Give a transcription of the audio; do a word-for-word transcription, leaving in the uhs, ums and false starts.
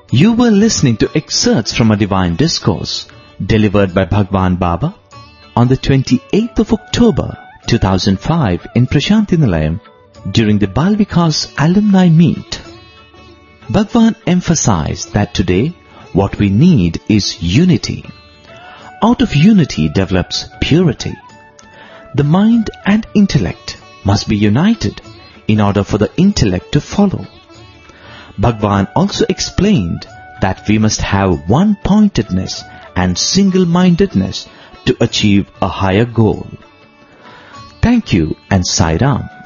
You were listening to excerpts from a divine discourse delivered by Bhagwan Baba on the twenty-eighth of October two thousand five in Prashanti Nilayam during the Bal Vikas alumni meet. Bhagwan emphasized that today what we need is unity. Out of unity develops purity. The mind and intellect must be united in order for the intellect to follow. Bhagwan also explained that we must have one-pointedness and single-mindedness to achieve a higher goal. Thank you and Sai Ram.